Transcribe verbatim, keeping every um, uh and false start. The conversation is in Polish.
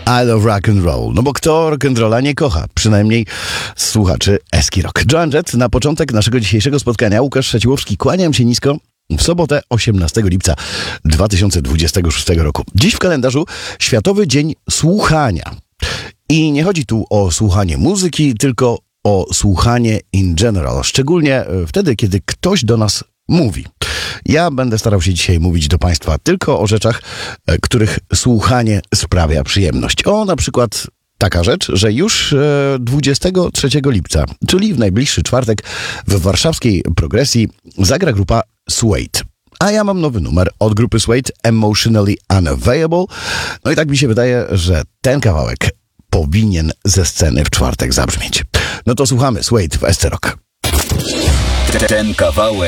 I love rock and roll. No bo kto rock and rolla nie kocha? Przynajmniej słuchaczy Eski Rock. Joan Jett na początek naszego dzisiejszego spotkania. Łukasz Szeciłowski, kłaniam się nisko. W sobotę osiemnastego lipca dwa tysiące dwudziestego szóstego roku. Dziś w kalendarzu Światowy Dzień Słuchania. I nie chodzi tu o słuchanie muzyki, tylko o słuchanie in general. Szczególnie wtedy, kiedy ktoś do nas mówi. Ja będę starał się dzisiaj mówić do Państwa tylko o rzeczach, których słuchanie sprawia przyjemność. O, na przykład taka rzecz, że już dwudziestego trzeciego lipca, czyli w najbliższy czwartek, w warszawskiej Progresji zagra grupa Suede. A ja mam nowy numer od grupy Suede, Emotionally Unavailable. No i tak mi się wydaje, że ten kawałek powinien ze sceny w czwartek zabrzmieć. No to słuchamy Suede w Esce Rock. Ten kawałek